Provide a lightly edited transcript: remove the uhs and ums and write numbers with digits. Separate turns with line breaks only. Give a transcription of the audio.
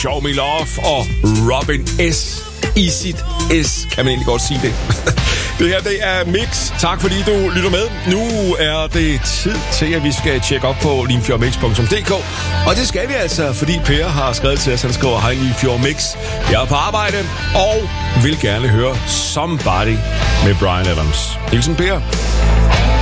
Show Me Love og Robin S. I sit S, kan man egentlig godt sige det. Det her, det er Mix. Tak fordi du lytter med. Nu er det tid til, at vi skal tjekke op på limfjordmix.dk. Og det skal vi altså, fordi Per har skrevet til os, han skriver: Hej Limfjordmix, jeg er på arbejde og vil gerne høre Somebody med Bryan Adams. Hilsen Per.